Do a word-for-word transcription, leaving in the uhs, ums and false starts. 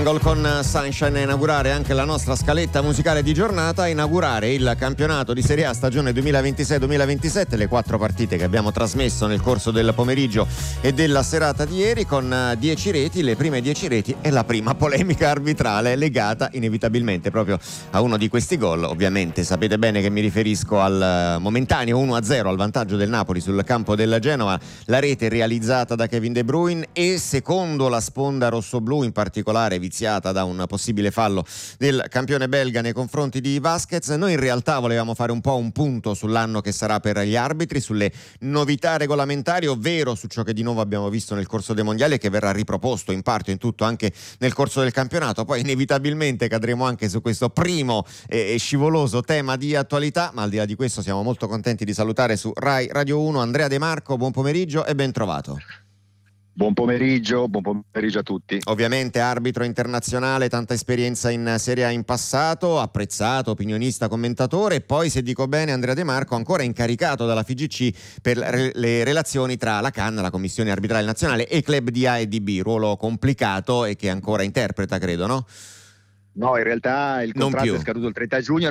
Gol con Sunshine a inaugurare anche la nostra scaletta musicale di giornata, a inaugurare il campionato di Serie A stagione duemilaventisei duemilaventisette, le quattro partite che abbiamo trasmesso nel corso del pomeriggio e della serata di ieri, con dieci reti, le prime dieci reti e la prima polemica arbitrale legata inevitabilmente proprio a uno di questi gol. Ovviamente sapete bene che mi riferisco al momentaneo uno a zero al vantaggio del Napoli sul campo del Genova, la rete realizzata da Kevin De Bruyne e, secondo la sponda rossoblù, in particolare viziata da un possibile fallo del campione belga nei confronti di Vasquez. Noi in realtà volevamo fare un po' un punto sull'anno che sarà per gli arbitri, sulle novità regolamentari, ovvero su ciò che di nuovo abbiamo visto nel corso dei mondiali e che verrà riproposto in parte o in tutto anche nel corso del campionato. Poi inevitabilmente cadremo anche su questo primo e scivoloso tema di attualità, ma al di là di questo siamo molto contenti di salutare su Rai Radio uno Andrea De Marco. Buon pomeriggio e ben trovato. Buon pomeriggio, buon pomeriggio a tutti. Ovviamente arbitro internazionale, tanta esperienza in Serie A in passato, apprezzato, opinionista, commentatore, e poi, se dico bene, Andrea De Marco ancora incaricato dalla F I G C per le relazioni tra la C A N, la Commissione Arbitrale Nazionale, e i club di A e di B, ruolo complicato e che ancora interpreta, credo, no? No, in realtà il contratto è scaduto il trenta giugno.